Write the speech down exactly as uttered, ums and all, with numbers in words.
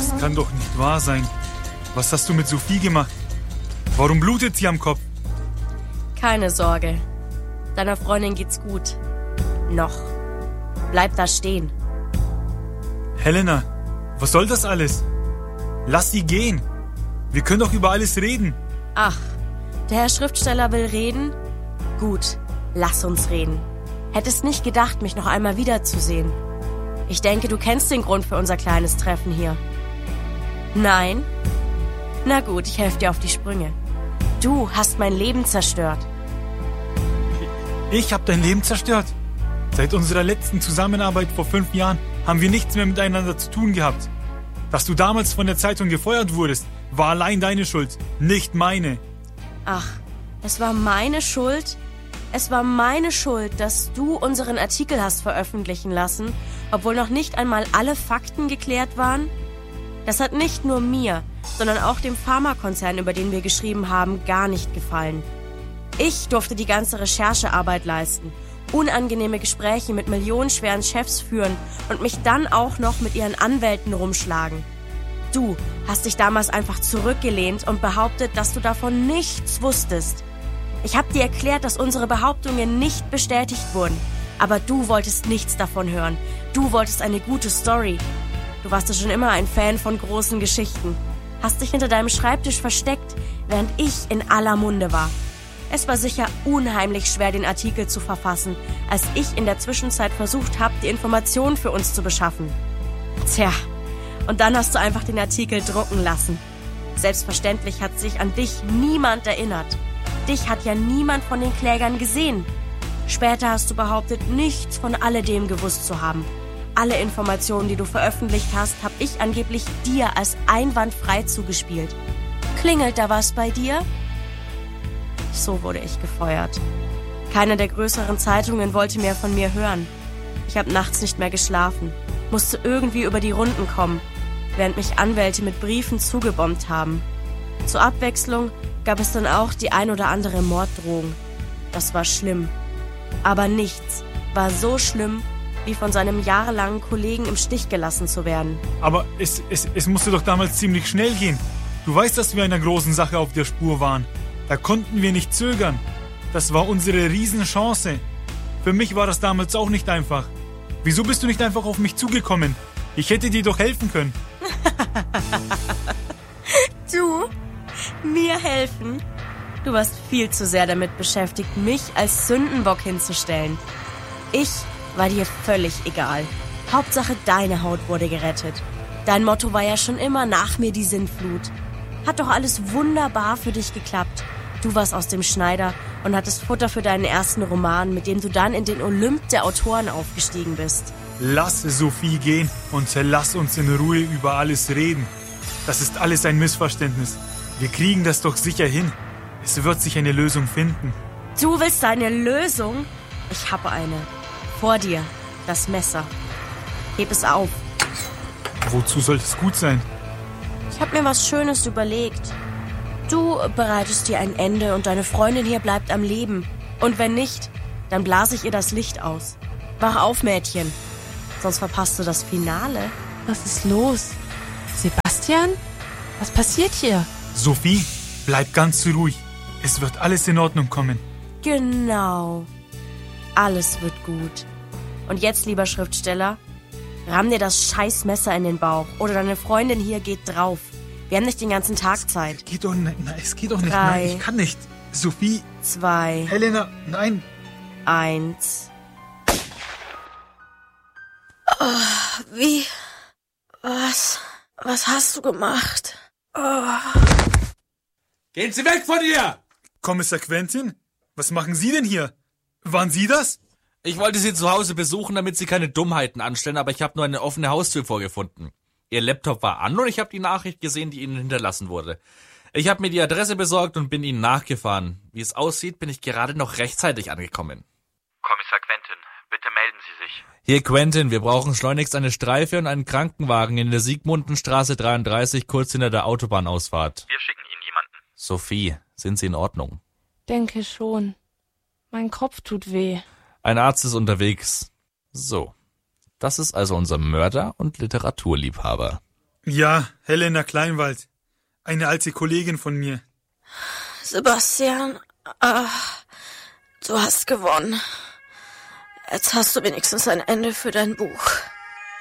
Das kann doch nicht wahr sein. Was hast du mit Sophie gemacht? Warum blutet sie am Kopf? Keine Sorge. Deiner Freundin geht's gut. Noch. Bleib da stehen. Helena, was soll das alles? Lass sie gehen. Wir können doch über alles reden. Ach, der Herr Schriftsteller will reden? Gut, lass uns reden. Hättest nicht gedacht, mich noch einmal wiederzusehen. Ich denke, du kennst den Grund für unser kleines Treffen hier. Nein? Na gut, ich helfe dir auf die Sprünge. Du hast mein Leben zerstört. Ich habe dein Leben zerstört? Seit unserer letzten Zusammenarbeit vor fünf Jahren haben wir nichts mehr miteinander zu tun gehabt. Dass du damals von der Zeitung gefeuert wurdest, war allein deine Schuld, nicht meine. Ach, es war meine Schuld? Es war meine Schuld, dass du unseren Artikel hast veröffentlichen lassen, obwohl noch nicht einmal alle Fakten geklärt waren? Das hat nicht nur mir, sondern auch dem Pharmakonzern, über den wir geschrieben haben, gar nicht gefallen. Ich durfte die ganze Recherchearbeit leisten, unangenehme Gespräche mit millionenschweren Chefs führen und mich dann auch noch mit ihren Anwälten rumschlagen. Du hast dich damals einfach zurückgelehnt und behauptet, dass du davon nichts wusstest. Ich habe dir erklärt, dass unsere Behauptungen nicht bestätigt wurden, aber du wolltest nichts davon hören. Du wolltest eine gute Story. Du warst ja schon immer ein Fan von großen Geschichten. Hast dich hinter deinem Schreibtisch versteckt, während ich in aller Munde war. Es war sicher unheimlich schwer, den Artikel zu verfassen, als ich in der Zwischenzeit versucht habe, die Informationen für uns zu beschaffen. Tja, und dann hast du einfach den Artikel drucken lassen. Selbstverständlich hat sich an dich niemand erinnert. Dich hat ja niemand von den Klägern gesehen. Später hast du behauptet, nichts von alledem gewusst zu haben. Alle Informationen, die du veröffentlicht hast, habe ich angeblich dir als einwandfrei zugespielt. Klingelt da was bei dir? So wurde ich gefeuert. Keine der größeren Zeitungen wollte mehr von mir hören. Ich habe nachts nicht mehr geschlafen, musste irgendwie über die Runden kommen, während mich Anwälte mit Briefen zugebombt haben. Zur Abwechslung gab es dann auch die ein oder andere Morddrohung. Das war schlimm. Aber nichts war so schlimm, wie von seinem jahrelangen Kollegen im Stich gelassen zu werden. Aber es, es, es musste doch damals ziemlich schnell gehen. Du weißt, dass wir einer großen Sache auf der Spur waren. Da konnten wir nicht zögern. Das war unsere Riesenchance. Für mich war das damals auch nicht einfach. Wieso bist du nicht einfach auf mich zugekommen? Ich hätte dir doch helfen können. Du? Mir helfen? Du warst viel zu sehr damit beschäftigt, mich als Sündenbock hinzustellen. Ich war dir völlig egal. Hauptsache, deine Haut wurde gerettet. Dein Motto war ja schon immer, nach mir die Sintflut. Hat doch alles wunderbar für dich geklappt. Du warst aus dem Schneider und hattest Futter für deinen ersten Roman, mit dem du dann in den Olymp der Autoren aufgestiegen bist. Lass Sophie gehen und lass uns in Ruhe über alles reden. Das ist alles ein Missverständnis. Wir kriegen das doch sicher hin. Es wird sich eine Lösung finden. Du willst eine Lösung? Ich habe eine. Vor dir, das Messer. Heb es auf. Wozu soll es gut sein? Ich habe mir was Schönes überlegt. Du bereitest dir ein Ende und deine Freundin hier bleibt am Leben. Und wenn nicht, dann blase ich ihr das Licht aus. Wach auf, Mädchen. Sonst verpasst du das Finale. Was ist los? Sebastian? Was passiert hier? Sophie, bleib ganz ruhig. Es wird alles in Ordnung kommen. Genau. Alles wird gut. Und jetzt, lieber Schriftsteller, ramm dir das scheiß Messer in den Bauch. Oder deine Freundin hier geht drauf. Wir haben nicht den ganzen Tag Zeit. Es geht doch nicht. Nein, es geht doch nicht. Drei. Nein, ich kann nicht. Sophie. Zwei. Helena, nein. Eins. Oh, wie? Was? Was hast du gemacht? Oh. Gehen Sie weg von hier! Kommissar Quentin? Was machen Sie denn hier? Waren Sie das? Ich wollte Sie zu Hause besuchen, damit Sie keine Dummheiten anstellen, aber ich habe nur eine offene Haustür vorgefunden. Ihr Laptop war an und ich habe die Nachricht gesehen, die Ihnen hinterlassen wurde. Ich habe mir die Adresse besorgt und bin Ihnen nachgefahren. Wie es aussieht, bin ich gerade noch rechtzeitig angekommen. Kommissar Quentin, bitte melden Sie sich. Hier Quentin, wir brauchen schleunigst eine Streife und einen Krankenwagen in der Siegmundenstraße dreiunddreißig, kurz hinter der Autobahnausfahrt. Wir schicken Ihnen jemanden. Sophie, sind Sie in Ordnung? Denke schon. Mein Kopf tut weh. Ein Arzt ist unterwegs. So, das ist also unser Mörder und Literaturliebhaber. Ja, Helena Kleinwald. Eine alte Kollegin von mir. Sebastian, ah, du hast gewonnen. Jetzt hast du wenigstens ein Ende für dein Buch.